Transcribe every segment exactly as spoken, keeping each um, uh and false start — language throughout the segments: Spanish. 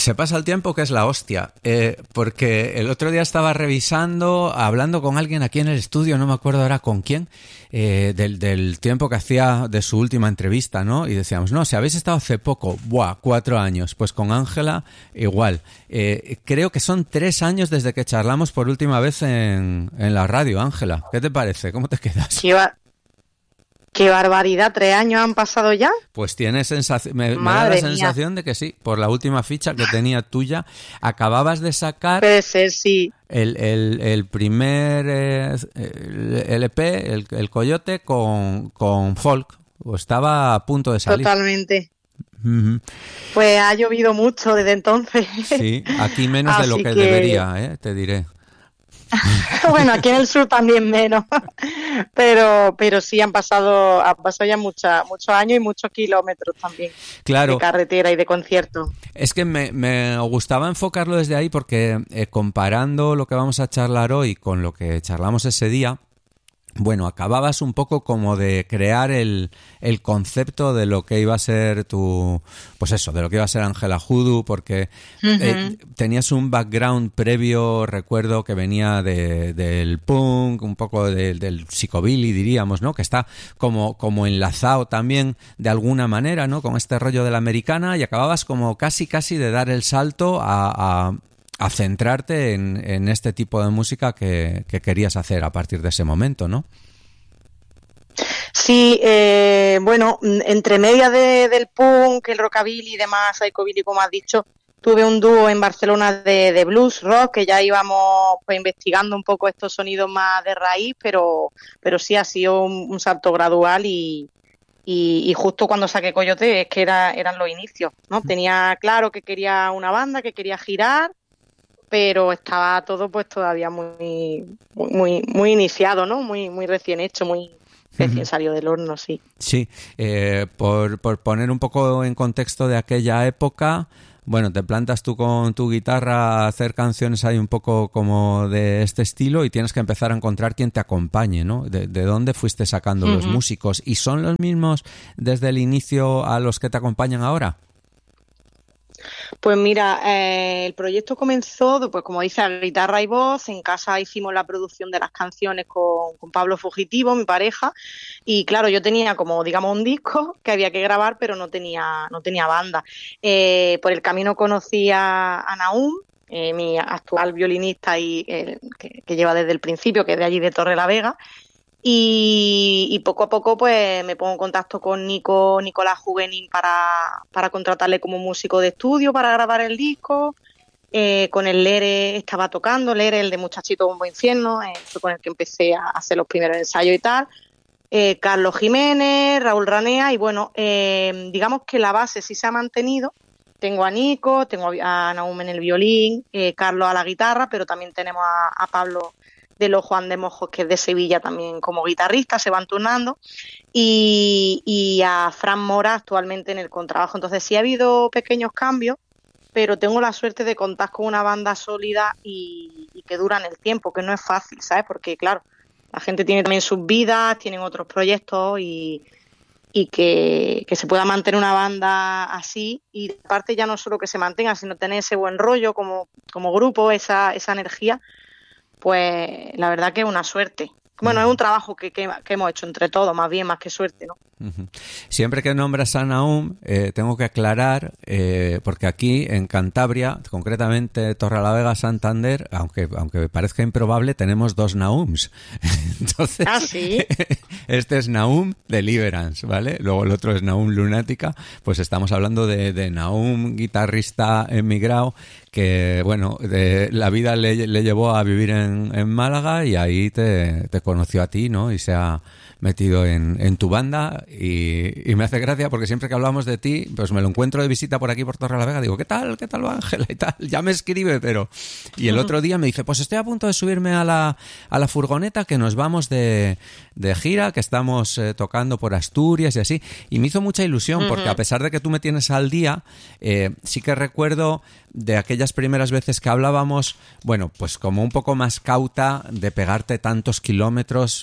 Se pasa el tiempo que es la hostia, eh, porque el otro día estaba revisando, hablando con alguien aquí en el estudio, no me acuerdo ahora con quién, eh, del, del tiempo que hacía de su última entrevista, ¿no? Y decíamos, no, si habéis estado hace poco, buah, cuatro años, pues con Ángela igual. Eh, creo que son tres años desde que charlamos por última vez en, en la radio, Ángela. ¿Qué te parece? ¿Cómo te quedas? ¿Qué, ba- qué barbaridad! ¿Tres años han pasado ya? Pues tiene sensación, me, me da la Madre mía. sensación de que sí, por la última ficha que tenía tuya, acababas de sacar Puede ser, sí. el, el, el primer eh, el L P, el, el Coyote, con, con folk, o estaba a punto de salir. Totalmente. Ujú. Pues ha llovido mucho desde entonces. Sí, aquí menos de lo Así que, que- debería, ¿eh? Te diré. Bueno, aquí en el sur también menos, pero pero sí han pasado, han pasado ya mucha, muchos años y muchos kilómetros también Claro. de carretera y de conciertos. Es que me, me gustaba enfocarlo desde ahí porque eh, comparando lo que vamos a charlar hoy con lo que charlamos ese día, bueno, acababas un poco como de crear el, el concepto de lo que iba a ser tu, pues eso, de lo que iba a ser Ángela Hoodoo, porque eh, tenías un background previo, recuerdo que venía de, del punk, un poco de, del psicobilly, diríamos, ¿no? Que está como, como enlazado también de alguna manera, ¿no? Con este rollo de la americana, y acababas como casi casi de dar el salto a, a a centrarte en, en este tipo de música que, que querías hacer a partir de ese momento, ¿no? Sí, eh, bueno, entre medias de, del punk, el rockabilly y demás, psychobilly, como has dicho, tuve un dúo en Barcelona de, de blues rock, que ya íbamos pues investigando un poco estos sonidos más de raíz, pero, pero sí ha sido un, un salto gradual y, y, y justo cuando saqué Coyote es que era, eran los inicios, ¿no? Tenía claro que quería una banda, que quería girar, pero estaba todo pues todavía muy muy muy, muy iniciado, ¿no? Muy muy recién hecho, muy recién salido del horno, sí. Sí, eh, por, por poner un poco en contexto de aquella época, bueno, te plantas tú con tu guitarra a hacer canciones ahí un poco como de este estilo y tienes que empezar a encontrar quien te acompañe, ¿no? ¿De, de dónde fuiste sacando uh-huh. los músicos? ¿Y son los mismos desde el inicio a los que te acompañan ahora? Pues mira, eh, el proyecto comenzó, pues como dice, a guitarra y voz. En casa hicimos la producción de las canciones con, con Pablo Fugitivo, mi pareja, y claro, yo tenía como, digamos, un disco que había que grabar, pero no tenía, no tenía banda. Eh, por el camino conocí a, a Nahum, eh, mi actual violinista y eh, que, que lleva desde el principio, que es de allí de Torrelavega. Y, y poco a poco pues me pongo en contacto con Nico, Nicolás Juvenín para, para contratarle como músico de estudio para grabar el disco. Eh, con el Lere estaba tocando, Lere, el de Muchachito Bombo Infierno, eh, fue con el que empecé a hacer los primeros ensayos y tal. Eh, Carlos Jiménez, Raúl Ranea, y bueno, eh, digamos que la base sí se ha mantenido. Tengo a Nico, tengo a Nahum en el violín, eh, Carlos a la guitarra, pero también tenemos a, a Pablo de los Juan de Mojos, que es de Sevilla también como guitarrista, se van turnando, y, y a Fran Mora actualmente en el contrabajo. Entonces sí ha habido pequeños cambios, pero tengo la suerte de contar con una banda sólida y, y que dura en el tiempo, que no es fácil, ¿sabes? Porque claro, la gente tiene también sus vidas, tienen otros proyectos y, y que, que se pueda mantener una banda así, y aparte ya no solo que se mantenga, sino tener ese buen rollo como, como grupo, esa, esa energía. Pues la verdad que es una suerte. Bueno, es un trabajo que, que, que hemos hecho entre todos, más bien, más que suerte, ¿no? Uh-huh. Siempre que nombras a Nahum, eh, tengo que aclarar, eh, porque aquí en Cantabria, concretamente Torrelavega, Santander, aunque aunque parezca improbable, tenemos dos Nahums. Entonces, ¿ah, sí? Este es Nahum Deliverance, ¿vale? Luego el otro es Nahum Lunática. Pues estamos hablando de, de Nahum, guitarrista emigrado, que, bueno, de, la vida le, le llevó a vivir en, en Málaga y ahí te, te conoció a ti, ¿no? Y se ha metido en, en tu banda y, y me hace gracia porque siempre que hablamos de ti, pues me lo encuentro de visita por aquí por Torrelavega, digo, ¿qué tal? ¿Qué tal va Ángela? Y tal, ya me escribe, pero... Y el otro día me dice, pues estoy a punto de subirme a la, a la furgoneta que nos vamos de, de gira, que estamos eh, tocando por Asturias y así, y me hizo mucha ilusión porque a pesar de que tú me tienes al día, eh, sí que recuerdo de aquellas primeras veces que hablábamos, bueno, pues como un poco más cauta de pegarte tantos kilómetros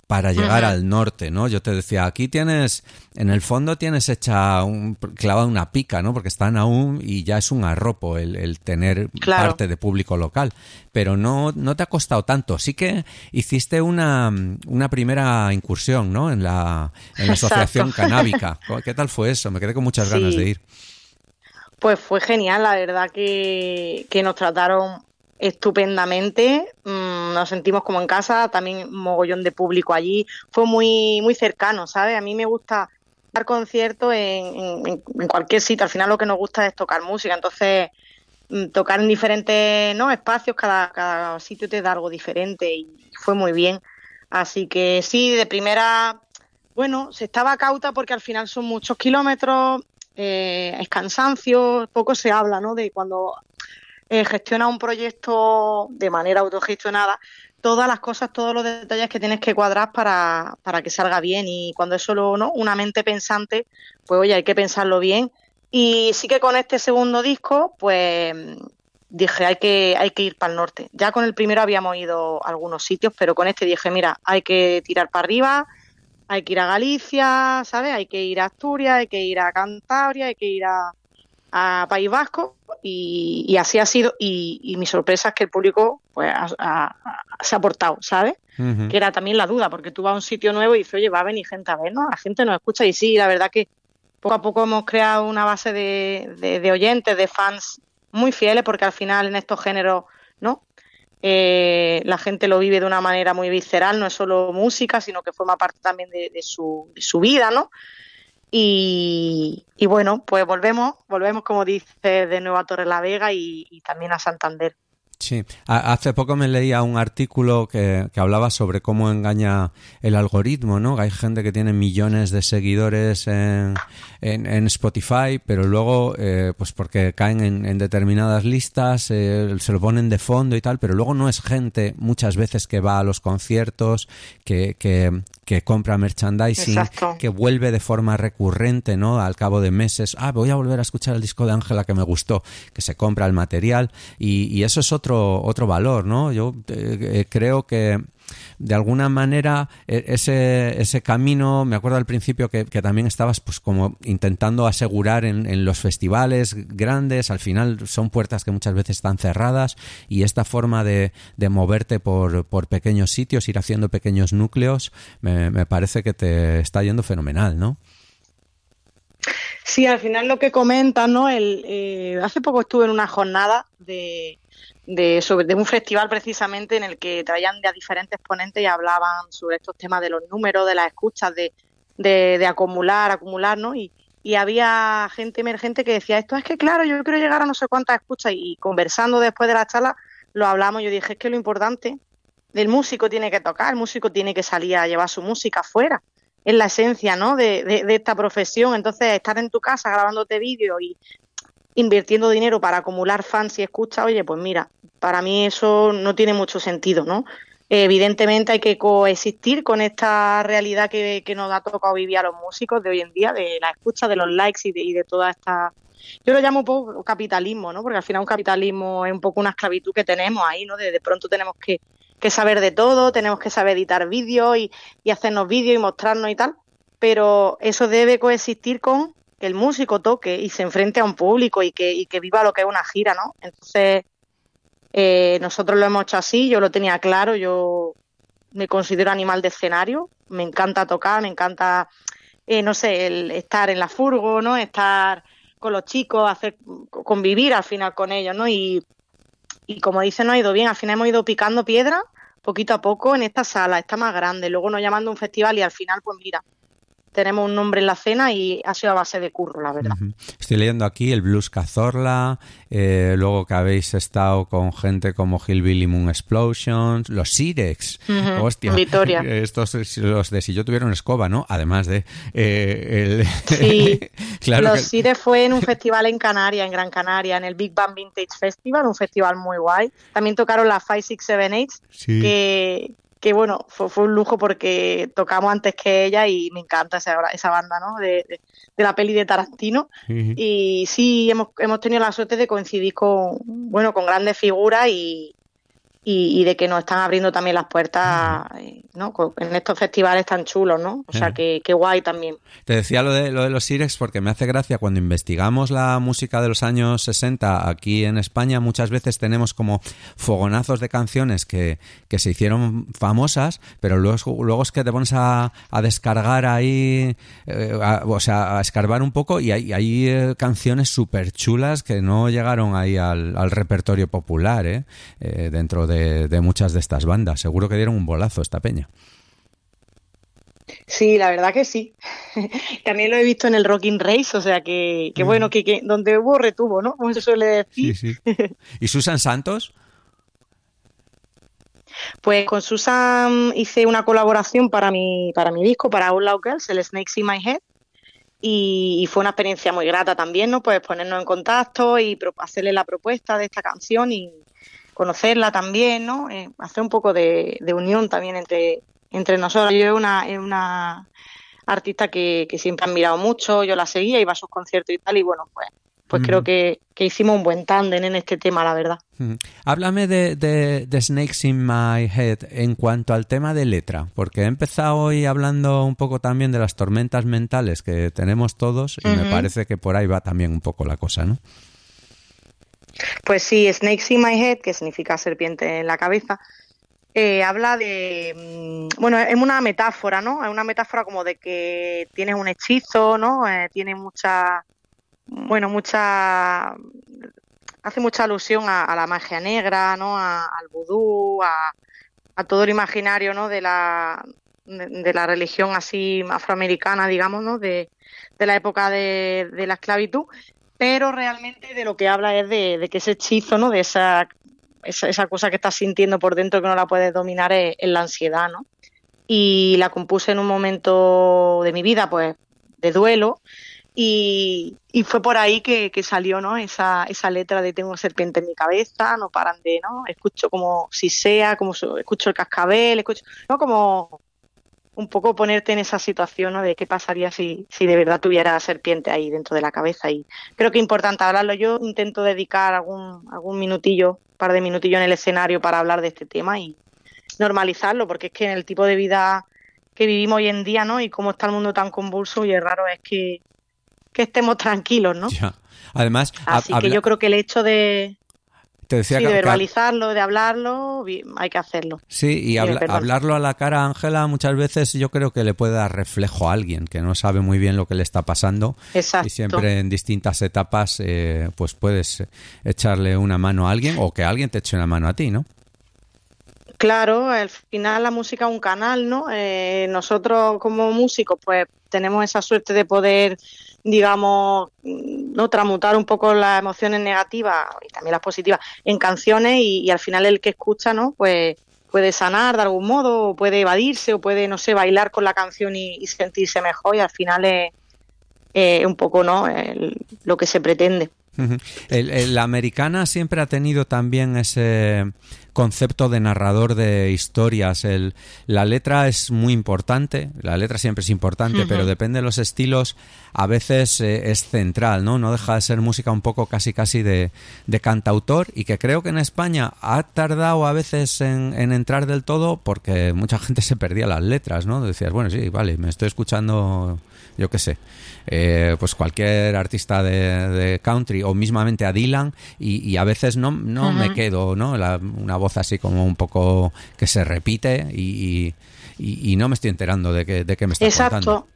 para llegar Ujú. al norte, ¿no? Yo te decía, aquí tienes, en el fondo tienes hecha un, clavada una pica, ¿no? Porque está Nahum y ya es un arropo el, el tener Claro. parte de público local, pero no, no te ha costado tanto. Sí que hiciste una, una primera incursión, ¿no? En la, en la asociación Exacto. canábica. ¿Qué tal fue eso? Me quedé con muchas ganas de Sí, ir. pues fue genial, la verdad que, que nos trataron estupendamente, mm, nos sentimos como en casa, también un mogollón de público allí, fue muy, muy cercano, ¿sabes? A mí me gusta dar conciertos en, en, en cualquier sitio, al final lo que nos gusta es tocar música, entonces mm, tocar en diferentes, ¿no?, espacios, cada, cada sitio te da algo diferente y fue muy bien. Así que sí, de primera, bueno, se estaba cauta porque al final son muchos kilómetros, eh, es cansancio, poco se habla, ¿no?, de cuando eh, gestiona un proyecto de manera autogestionada, todas las cosas, todos los detalles que tienes que cuadrar para, para que salga bien, y cuando es solo, ¿no?, una mente pensante, pues oye, hay que pensarlo bien. Y sí que con este segundo disco, pues dije, hay que, hay que ir para el norte. Ya con el primero habíamos ido a algunos sitios, pero con este dije, mira, hay que tirar para arriba, hay que ir a Galicia, ¿sabes? Hay que ir a Asturias, hay que ir a Cantabria, hay que ir a, a País Vasco, y, y así ha sido. Y, y mi sorpresa es que el público pues ha, ha, se ha portado, ¿sabes? Uh-huh. Que era también la duda, porque tú vas a un sitio nuevo y dices, oye, va a venir gente a vernos, la gente nos escucha, y sí, la verdad que poco a poco hemos creado una base de, de, de oyentes, de fans muy fieles, porque al final en estos géneros, ¿no?, Eh, la gente lo vive de una manera muy visceral, no es solo música, sino que forma parte también de, de, su, de su vida, ¿no? Y, y bueno, pues volvemos, volvemos, como dices, de nuevo a Torrelavega y, y también a Santander. Sí, hace poco me leía un artículo que, que hablaba sobre cómo engaña el algoritmo, ¿no? Hay gente que tiene millones de seguidores en, en, en Spotify, pero luego, eh, pues porque caen en, en determinadas listas, eh, se lo ponen de fondo y tal, pero luego no es gente muchas veces que va a los conciertos, que, que, que compra merchandising, Exacto. que vuelve de forma recurrente, ¿no? Al cabo de meses, ah, voy a volver a escuchar el disco de Ángela que me gustó, que se compra el material, y, y eso es otro Otro, otro valor, ¿no? Yo eh, creo que de alguna manera ese, ese camino, me acuerdo al principio que, que también estabas pues como intentando asegurar en, en los festivales grandes, al final son puertas que muchas veces están cerradas, y esta forma de, de moverte por, por pequeños sitios, ir haciendo pequeños núcleos, me, me parece que te está yendo fenomenal, ¿no? Sí, al final lo que comentas, ¿no? El, eh, hace poco estuve en una jornada de, de, sobre, de un festival precisamente en el que traían de a diferentes ponentes y hablaban sobre estos temas de los números, de las escuchas, de, de, de acumular, acumular, ¿no? Y, y había gente emergente que decía, esto es que claro, yo quiero llegar a no sé cuántas escuchas, y, y conversando después de la charla lo hablamos. Yo dije, es que lo importante, el músico tiene que tocar, el músico tiene que salir a llevar su música afuera. Es la esencia, ¿no?, de, de, de esta profesión. Entonces, estar en tu casa grabándote vídeos y invirtiendo dinero para acumular fans y escuchas, oye, pues mira, para mí eso no tiene mucho sentido, ¿no? Eh, evidentemente hay que coexistir con esta realidad que, que nos ha tocado vivir a los músicos de hoy en día, de la escucha, de los likes y de, y de toda esta... Yo lo llamo un poco capitalismo, ¿no? Porque al final un capitalismo es un poco una esclavitud que tenemos ahí, ¿no? De, de pronto tenemos que que saber de todo, tenemos que saber editar vídeos y, y hacernos vídeos y mostrarnos y tal, pero eso debe coexistir con que el músico toque y se enfrente a un público y que, y que viva lo que es una gira, ¿no? Entonces, eh, nosotros lo hemos hecho así, yo lo tenía claro, yo me considero animal de escenario, me encanta tocar, me encanta, eh, no sé, el estar en la furgo, ¿no? Estar con los chicos, hacer convivir al final con ellos, ¿no? Y Y como dicen, no ha ido bien. Al final hemos ido picando piedra poquito a poco en esta sala, está más grande. Luego nos llaman de un festival y al final, pues mira, tenemos un nombre en la cena y ha sido a base de curro, la verdad. Uh-huh. Estoy leyendo aquí el Blues Cazorla, eh, luego que habéis estado con gente como Hillbilly Moon Explosions, los Sirex, Uh-huh. hostia, Vitoria. estos los de Si yo tuviera una escoba, ¿no? Además de eh, el... Sí, claro los que... Sirex fue en un festival en Canarias, en Gran Canaria, en el Big Bang Vintage Festival, un festival muy guay. También tocaron las five six seven eight, sí. que... que bueno, fue, fue un lujo porque tocamos antes que ella y me encanta esa, esa banda, ¿no? De, de, de la peli de Tarantino. Uh-huh. Y sí, hemos, hemos tenido la suerte de coincidir con, bueno, con grandes figuras y, y, y de que nos están abriendo también las puertas, ¿no? En estos festivales tan chulos, ¿no? O sea, que, que guay también. Te decía lo de, lo de los Irex porque me hace gracia cuando investigamos la música de los años sesenta aquí en España, muchas veces tenemos como fogonazos de canciones que, que se hicieron famosas, pero luego, luego es que te pones a, a descargar ahí, eh, a, o sea, a escarbar un poco y hay, hay eh, canciones súper chulas que no llegaron ahí al, al repertorio popular, ¿eh? Eh, dentro de, de muchas de estas bandas. Seguro que dieron un bolazo esta peña. Sí, la verdad que sí. También lo he visto en el Rockin' Race, o sea que, que mm. bueno, que, que donde hubo retuvo, ¿no? Como se suele decir. Sí, sí. ¿Y Susan Santos? Pues con Susan hice una colaboración para mi, para mi disco, para Outlaw Girls, el Snakes in My Head, y, y fue una experiencia muy grata también, ¿no? Pues ponernos en contacto y pro- hacerle la propuesta de esta canción y conocerla también, ¿no? Eh, hacer un poco de, de unión también entre, entre nosotros. Yo es una, es una artista que, que siempre han mirado mucho, yo la seguía, iba a sus conciertos y tal, y bueno, pues pues uh-huh. creo que, que hicimos un buen tándem en este tema, la verdad. Uh-huh. Háblame de, de, de Snakes in My Head en cuanto al tema de letra, porque he empezado hoy hablando un poco también de las tormentas mentales que tenemos todos y uh-huh. me parece que por ahí va también un poco la cosa, ¿no? Pues sí, Snakes in My Head, que significa serpiente en la cabeza, eh, habla de, bueno, es una metáfora, ¿no? Es una metáfora como de que tienes un hechizo, ¿no? Eh, tiene mucha, bueno, mucha, hace mucha alusión a, a la magia negra, ¿no? A, al vudú, a, a todo el imaginario, ¿no? De la, de, de la religión así afroamericana, digamos, ¿no? De, de la época de, de la esclavitud. Pero realmente de lo que habla es de, de que ese hechizo, ¿no? De esa, esa esa cosa que estás sintiendo por dentro que no la puedes dominar es, es la ansiedad, ¿no? Y la compuse en un momento de mi vida, pues, de duelo, y, y fue por ahí que, que salió, ¿no? Esa, esa letra de tengo una serpiente en mi cabeza, no paran de, ¿no? Escucho como si sea, como escucho el cascabel, escucho, ¿no? Como un poco ponerte en esa situación, ¿no? De qué pasaría si, si de verdad tuviera serpiente ahí dentro de la cabeza. Y creo que es importante hablarlo. Yo intento dedicar algún algún minutillo, un par de minutillos en el escenario para hablar de este tema y normalizarlo, porque es que en el tipo de vida que vivimos hoy en día, ¿no? Y cómo está el mundo tan convulso y es raro es que, que estemos tranquilos, ¿no? Ya. Además, así habla... que yo creo que el hecho de... Te decía sí, que, de verbalizarlo, de hablarlo, hay que hacerlo. Sí, y habla, hablarlo a la cara a Ángela muchas veces yo creo que le puede dar reflejo a alguien que no sabe muy bien lo que le está pasando. Exacto. Y siempre en distintas etapas eh, pues puedes echarle una mano a alguien o que alguien te eche una mano a ti, ¿no? Claro, al final la música es un canal, ¿no? Eh, nosotros como músicos pues tenemos esa suerte de poder, digamos, no transmutar un poco las emociones negativas y también las positivas en canciones y, y al final el que escucha, ¿no? Pues puede sanar de algún modo, o puede evadirse, o puede, no sé, bailar con la canción y, y sentirse mejor y al final es eh, un poco, ¿no? El, lo que se pretende. Uh-huh. El, el, la americana siempre ha tenido también ese concepto de narrador de historias. El, la letra es muy importante, la letra siempre es importante, uh-huh. pero depende de los estilos, a veces eh, es central, ¿no? No deja de ser música un poco casi casi de, de cantautor y que creo que en España ha tardado a veces en, en entrar del todo porque mucha gente se perdía las letras, ¿no? Decías, bueno, sí, vale, me estoy escuchando, yo qué sé, eh, pues cualquier artista de, de country o mismamente a Dylan y, y a veces no, no uh-huh. me quedo, ¿no? La, una voz así como un poco que se repite y, y, y no me estoy enterando de qué de que me está Exacto. contando.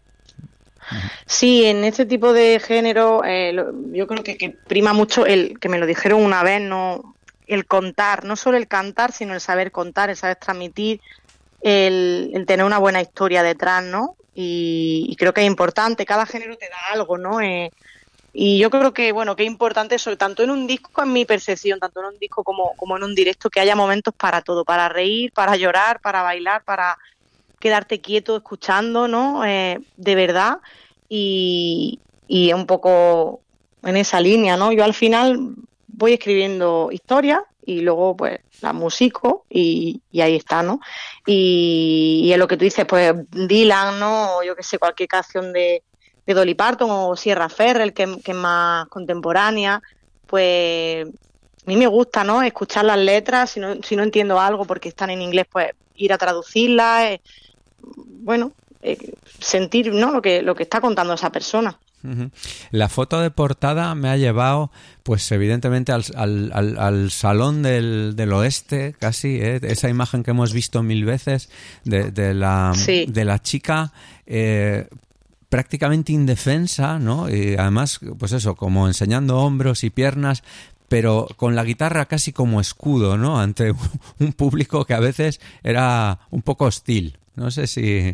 Sí, en este tipo de género eh, lo, yo creo que, que prima mucho el, que me lo dijeron una vez, no el contar, no solo el cantar, sino el saber contar, el saber transmitir, el, el tener una buena historia detrás, ¿no? Y, y creo que es importante, cada género te da algo, ¿no? Eh, y yo creo que, bueno, que es importante eso, tanto en un disco, en mi percepción, tanto en un disco como, como en un directo, que haya momentos para todo, para reír, para llorar, para bailar, para quedarte quieto escuchando, ¿no? Eh, de verdad, y, y un poco en esa línea, ¿no? Yo al final voy escribiendo historias y luego pues la musico y, y ahí está, ¿no? Y, y en lo que tú dices, pues Dylan, ¿no? O yo que sé, cualquier canción de, de Dolly Parton o Sierra Ferrell, que, que es más contemporánea, pues mí me gusta, ¿no? Escuchar las letras, si no, si no entiendo algo porque están en inglés, pues ir a traducirlas, eh, bueno, eh, sentir, ¿no? Lo que, lo que está contando esa persona. Uh-huh. La foto de portada me ha llevado, pues evidentemente al, al, al, al salón del, del oeste, casi, ¿eh? Esa imagen que hemos visto mil veces de, de, la, sí. de la chica eh, prácticamente indefensa, ¿no? Y además, pues eso, como enseñando hombros y piernas, pero con la guitarra casi como escudo, ¿no? Ante un público que a veces era un poco hostil. No sé si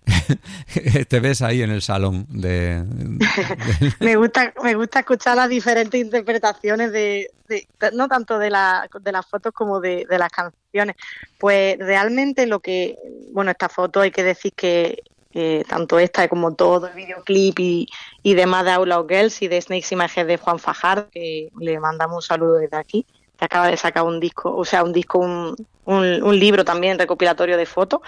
te ves ahí en el salón de... de... me gusta me gusta escuchar las diferentes interpretaciones de, de no tanto de, la, de las fotos como de, de las canciones. Pues realmente lo que... Bueno, esta foto hay que decir que eh, tanto esta como todo el videoclip y, y demás de Outlaw Girls y de Snakes Images de Juan Fajardo, que le mandamos un saludo desde aquí, que acaba de sacar un disco, o sea, un disco, un, un, un libro también recopilatorio de fotos.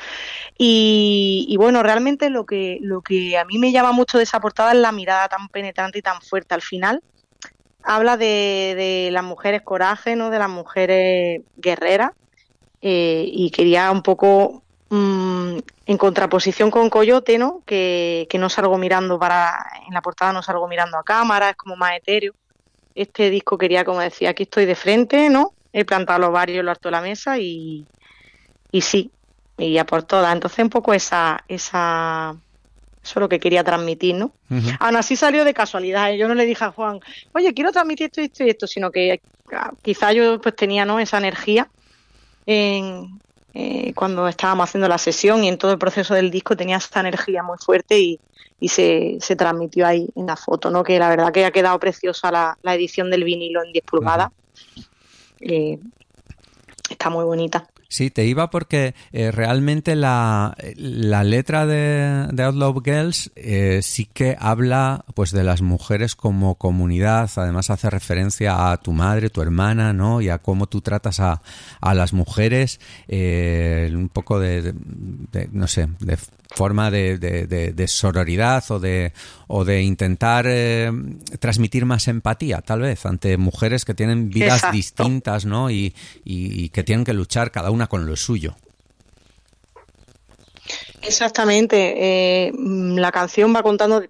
Y, y bueno, realmente lo que, lo que a mí me llama mucho de esa portada es la mirada tan penetrante y tan fuerte. Al final habla de, de las mujeres coraje, ¿no? De las mujeres guerreras, eh, y quería un poco mmm, en contraposición con Coyote, ¿no? Que, que no salgo mirando para, en la portada no salgo mirando a cámara, es como más etéreo. Este disco quería, como decía, aquí estoy de frente, ¿no? He plantado los varios en lo alto de la mesa y, y sí, y a por todas. Entonces un poco esa, esa, eso es lo que quería transmitir, ¿no? Uh-huh. Aún así salió de casualidad, ¿eh? Yo no le dije a Juan, oye, quiero transmitir esto, esto y esto, sino que quizá yo pues tenía, ¿no? Esa energía en, eh, cuando estábamos haciendo la sesión y en todo el proceso del disco tenía esta energía muy fuerte y y se, se transmitió ahí en la foto, ¿no? Que la verdad que ha quedado preciosa la, la edición del vinilo en diez pulgadas. Uh-huh. Eh, está muy bonita. Sí, te iba porque eh, realmente la, la letra de, de Outlaw Girls eh, sí que habla pues de las mujeres como comunidad, además hace referencia a tu madre, tu hermana, ¿no? Y a cómo tú tratas a, a las mujeres, eh, un poco de, de, de, no sé, de forma de, de, de, de sororidad o de, o de intentar eh, transmitir más empatía, tal vez, ante mujeres que tienen vidas Exacto. distintas, ¿no? Y, y, y que tienen que luchar cada una con lo suyo. Exactamente. Eh, la canción va contando